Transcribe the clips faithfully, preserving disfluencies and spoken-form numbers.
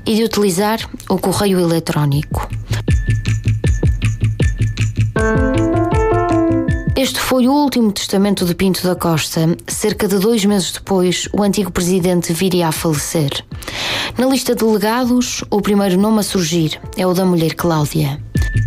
e de utilizar o correio eletrónico. Este foi o último testamento de Pinto da Costa. Cerca de dois meses depois, o antigo presidente viria a falecer. Na lista de legados, o primeiro nome a surgir é o da mulher Cláudia.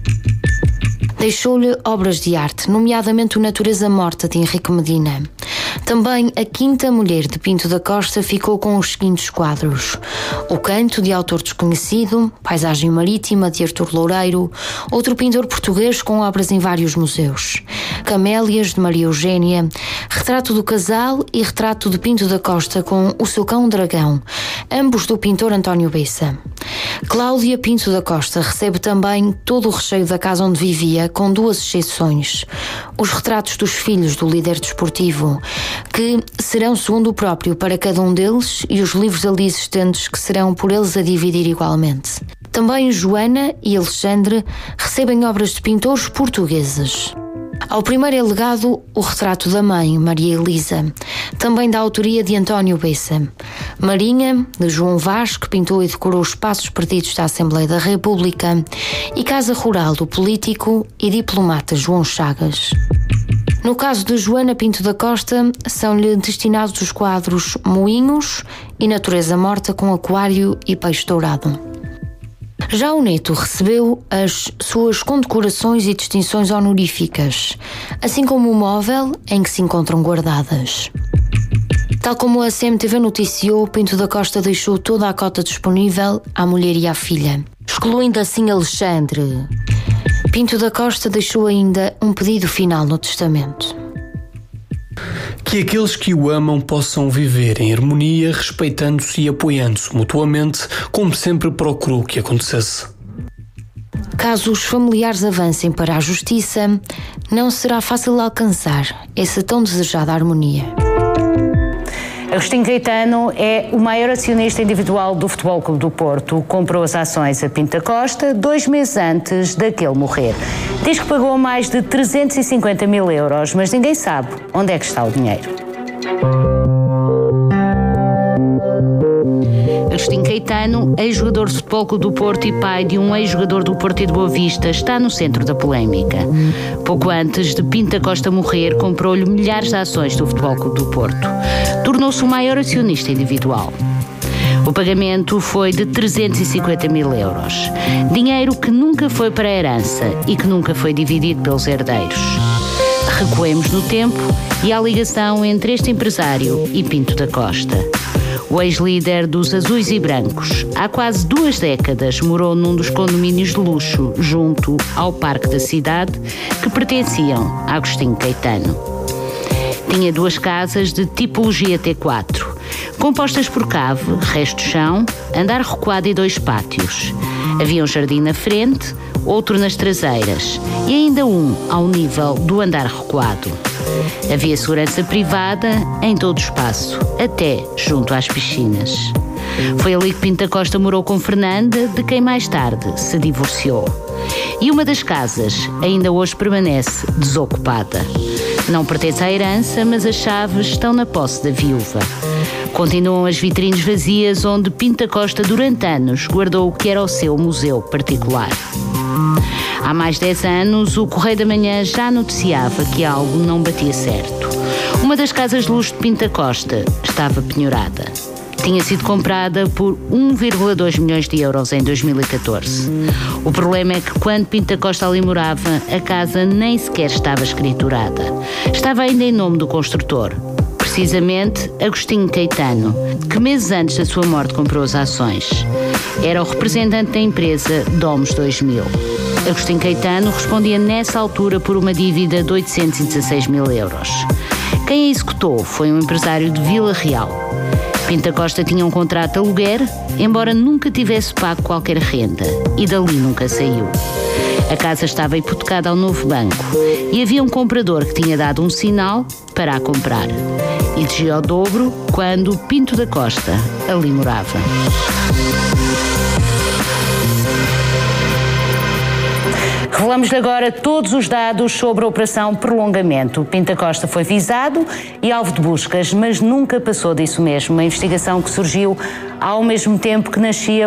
Deixou-lhe obras de arte, nomeadamente o Natureza Morta de Henrique Medina. Também a quinta mulher de Pinto da Costa ficou com os seguintes quadros: O Canto, de autor desconhecido, Paisagem Marítima, de Artur Loureiro, outro pintor português com obras em vários museus, Camélias, de Maria Eugénia, Retrato do Casal e Retrato de Pinto da Costa com O Seu Cão Dragão, ambos do pintor António Bessa. Cláudia Pinto da Costa recebe também todo o recheio da casa onde vivia, com duas exceções: os retratos dos filhos do líder desportivo, que serão, segundo o próprio, para cada um deles, e os livros ali existentes, que serão por eles a dividir igualmente. Também Joana e Alexandre recebem obras de pintores portugueses. Ao primeiro é legado o retrato da mãe, Maria Elisa, também da autoria de António Bessa. Marinha, de João Vaz, que pintou e decorou os Passos Perdidos da Assembleia da República, e Casa Rural do político e diplomata João Chagas. No caso de Joana Pinto da Costa, são-lhe destinados os quadros Moinhos e Natureza Morta com Aquário e Peixe Dourado. Já o neto recebeu as suas condecorações e distinções honoríficas, assim como o móvel em que se encontram guardadas. Tal como a C M T V noticiou, Pinto da Costa deixou toda a cota disponível à mulher e à filha, excluindo assim Alexandre. Pinto da Costa deixou ainda um pedido final no testamento: que aqueles que o amam possam viver em harmonia, respeitando-se e apoiando-se mutuamente, como sempre procurou que acontecesse. Caso os familiares avancem para a justiça, não será fácil alcançar essa tão desejada harmonia. Agostinho Caetano é o maior acionista individual do Futebol Clube do Porto. Comprou as ações a Pinto da Costa dois meses antes daquele morrer. Diz que pagou mais de trezentos e cinquenta mil euros, mas ninguém sabe onde é que está o dinheiro. Agostinho Caetano, ex-jogador de Futebol Clube do Porto e pai de um ex-jogador do Porto e de Boa Vista, está no centro da polémica. Pouco antes de Pinto da Costa morrer, comprou-lhe milhares de ações do Futebol Clube do Porto. Tornou-se o maior acionista individual. O pagamento foi de trezentos e cinquenta mil euros. Dinheiro que nunca foi para a herança e que nunca foi dividido pelos herdeiros. Recuemos no tempo e à ligação entre este empresário e Pinto da Costa. O ex-líder dos Azuis e Brancos, há quase duas décadas, morou num dos condomínios de luxo, junto ao Parque da Cidade, que pertenciam a Agostinho Caetano. Tinha duas casas de tipologia T quatro, compostas por cave, resto de chão, andar recuado e dois pátios. Havia um jardim na frente, outro nas traseiras e ainda um ao nível do andar recuado. Havia segurança privada em todo o espaço, até junto às piscinas. Foi ali que Pinto da Costa morou com Fernanda, de quem mais tarde se divorciou. E uma das casas ainda hoje permanece desocupada. Não pertence à herança, mas as chaves estão na posse da viúva. Continuam as vitrines vazias onde Pinto da Costa, durante anos, guardou o que era o seu museu particular. Há mais de dez anos, o Correio da Manhã já noticiava que algo não batia certo. Uma das casas de luxo de Pinto da Costa estava penhorada. Tinha sido comprada por um vírgula dois milhões de euros em dois mil e catorze. O problema é que quando Pinto da Costa ali morava, a casa nem sequer estava escriturada. Estava ainda em nome do construtor, precisamente Agostinho Caetano, que meses antes da sua morte comprou as ações. Era o representante da empresa Domus dois mil. Agostinho Caetano respondia nessa altura por uma dívida de oitocentos e dezasseis mil euros. Quem a executou foi um empresário de Vila Real. Pinto da Costa tinha um contrato de aluguer, embora nunca tivesse pago qualquer renda, e dali nunca saiu. A casa estava hipotecada ao novo banco e havia um comprador que tinha dado um sinal para a comprar. Exigia o dobro quando Pinto da Costa ali morava. Revelamos-lhe agora todos os dados sobre a Operação Prolongamento. Pinto da Costa foi visado e alvo de buscas, mas nunca passou disso mesmo. Uma investigação que surgiu ao mesmo tempo que nascia